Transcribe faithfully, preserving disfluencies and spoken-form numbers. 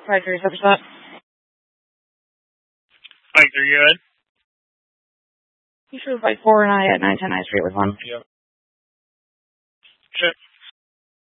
five three seven spot. Mike, are you good? You should have like four and I at nine ten I Street with one. Yep. Check